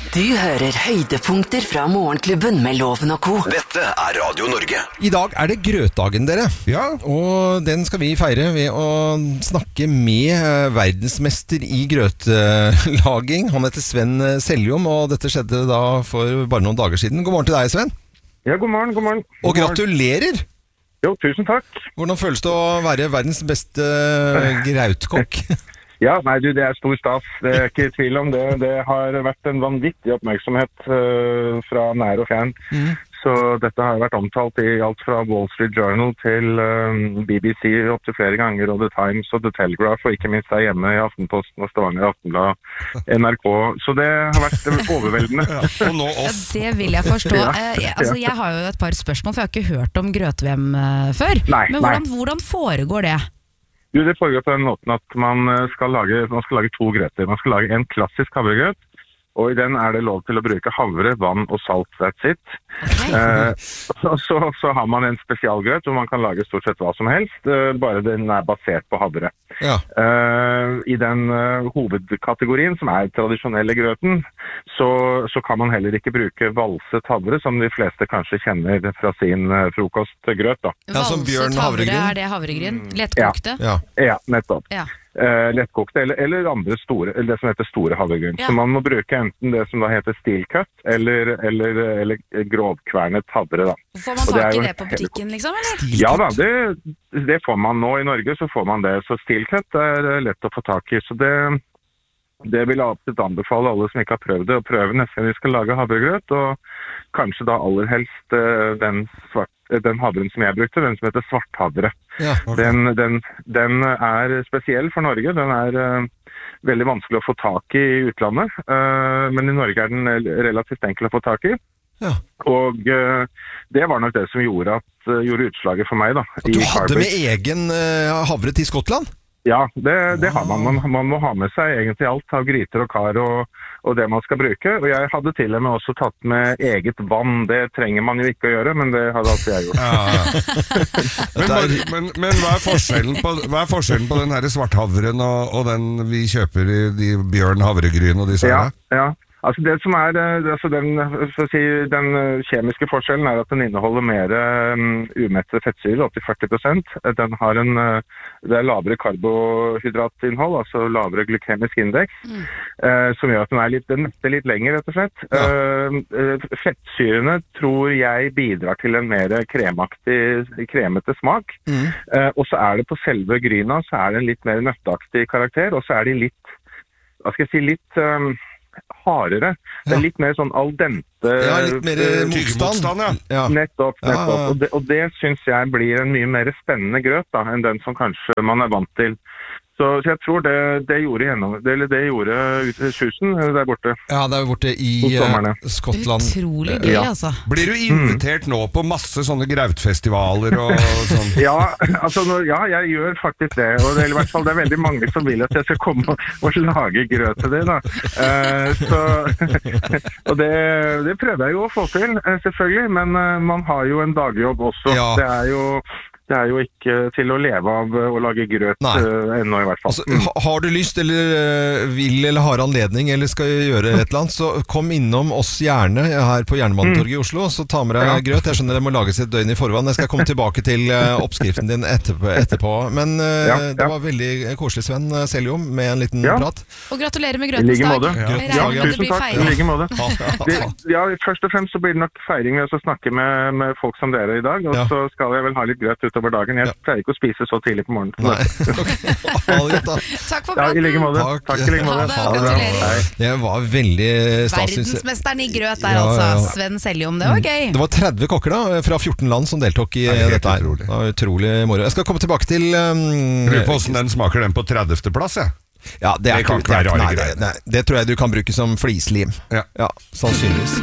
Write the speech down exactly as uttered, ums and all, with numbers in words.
Du hører høydepunkter fra Morgenklubben med Loven og Co. Dette er Radio Norge. I dag er det grøtdagen, dere. Ja. Og den skal vi feire ved å snakke med verdensmester i grøtlaging. Han heter Sven Seljom, og dette skjedde da for bare noen dager siden. God morgen til deg, Sven. Ja, god morgen, god morgen. Og gratulerer! Jo, tusen takk. Hvordan føles det å være verdens beste grautkokk? Ja, nei du, det er stor stas. Det er ikke tvil om det. Det har vært en vanvittig oppmerksomhet uh, fra nær og fjern. Mm. Så dette har vært omtalt i alt fra Wall Street Journal til uh, B B C opp til flere ganger, og The Times og The Telegraph, og ikke minst der hjemme i Aftenposten og Stavanger Aftenblad, N R K. Så det har vært overveldende. Ja, og nå oss. Ja, det vil jeg forstå. Ja. Eh, jeg, altså, jeg har jo et par spørsmål, for jeg har ikke hørt om grøt-V M uh, før. Nei, Men hvordan, nei. hvordan foregår det? Jo, det foregår på den måten at man skal lage, man skal lage to grøter. Man skal lage en klassisk havregrøt, og i den er det lov til å bruke havre, vann og salt. That's it. Okay. Eh, så, så, så har man en spesialgrøt hvor man kan lage stort sett hva som helst, eh, bare den er basert på havre. Ja. Eh, I den uh, hovedkategorien som er tradisjonelle grøten, så, så kan man heller ikke bruke valset havre, som de fleste kanskje kjenner fra sin uh, frokostgrøt. Da. Ja, som Bjørn Valset havre, havregryn. er det havregryn? Lettkokte? Ja, ja nettopp. Ja. Uh, lettkokte, eller, eller andre store, eller det som heter store havregryn. Ja. Så man må bruke enten det som da heter steel cut, eller, eller, eller grovkvernet havre. Da. Får man tak i det på butikken, liksom, eller? Ja da, det, det får man nå i Norge, så får man det. Så steel cut er lett å få tak i. Så det, det vil jeg absolutt anbefale alle som ikke har prøvd det, å prøve neste gang vi skal lage havregrøt, og kanskje da aller helst uh, den svart den havren som jeg brukte, den som heter svarthavre. Ja, okay. den, den, den er spesiell for Norge. Den er uh, veldig vanskelig å få tak i i utlandet, uh, men i Norge er den relativt enkel å få tak i. Ja. Og uh, det var nok det som gjorde, at, uh, gjorde utslaget for meg. Da, du hadde med egen uh, havre til Skottland? Ja, det, det har man. man. Man må ha med seg egentlig alt av gryter og kar og, og det man skal bruke. Og jeg hadde til og med også tatt med eget vann. Det trenger man jo ikke å gjøre, men det hadde alltid jeg gjort. Ja, ja. men, men, men, men hva er forskjellen på, hva er forskjellen på den her svarthavren og, og den vi kjøper i de Bjørn havregryn og disse ja, her? Ja, altså det som er, altså den, for å si, den kjemiske forskjellen er at den inneholder mer um, umettede fettsyrer, opp til førti prosent. Den har en, det er lavere karbohydratinnhold, altså lavere glykemisk indeks, mm. uh, som gjør at den er litt, den metter litt lenger, rett og slett. Ja. Uh, fettsyrene tror jeg bidrar til en mer kremaktig, kremete smak. Mm. Uh, og så er det på selve gryna, så er det en litt mer nøtteaktig karakter, og så er de litt, hva skal jeg si, litt... Um, hardere. Det er litt mer sånn al dente... Ja, litt mer motstand, ja. ja. Nettopp, nettopp. Ja, ja. Og det, og det synes jeg blir en mye mer spennende grøt da, enn den som kanskje man er vant til. Så, så jeg tror det, det gjorde gjennom, det, det gjorde susen der borte. Ja, der borte i uh, Skottland. Utrolig gøy, ja. Altså. Blir du invitert mm. nå på masse sånne grautfestivaler og sånn? ja, altså, når, ja, jeg gjør faktisk det. Og det er, i hvert fall, det er veldig mange som vil at jeg skal komme og, og lage grøt til det. Da. Uh, så, og det, det prøver jeg jo å få til, selvfølgelig. Men uh, man har jo en dagjobb også. Ja. Det er jo... Det er jo ikke til å leve av å lage grøt uh, ennå i hvert fall. Altså, ha, har du lyst, eller uh, vil, eller har anledning, eller skal gjøre et eller annet, så kom innom oss gjerne her på Jernbanetorget mm. i Oslo, så ta med deg ja. grøt. Jeg skjønner det må lages et døgn i forvann. Jeg skal komme tilbake til uh, oppskriften din etterpå. etterpå. Men uh, ja, ja. det var veldig koselig, Sven Seljom, med en liten ja. prat. Og gratulerer med grøtens dag. Ja. Ja, ja, tusen takk. I like måte. Det, ja, først og fremst så blir det nok feiring ved å snakke med, med folk som dere i dag, og ja. så skal jeg vel ha litt grøt ut over dagen. Jeg pleier ikke å spise så tidlig på morgenen. Nei. Okay. Takk for praten. Ja, i like måte. Takk. Takk i like måte. Ha det, gratulerer. Det var veldig stas. Verdensmesteren i grøt der, ja, altså. Ja, ja. Sven Seljom, det var gøy. Det var tretti kokker da, fra fjorten land som deltok i det dette her. Det var utrolig moro. Jeg skal komme tilbake til... Um, Lurer på hvordan den smaker den på tredivte plass, jeg. Ja, det, er, det kan ikke være rare greier. Det tror jeg du kan bruke som flislim. Ja. Ja, sannsynligvis.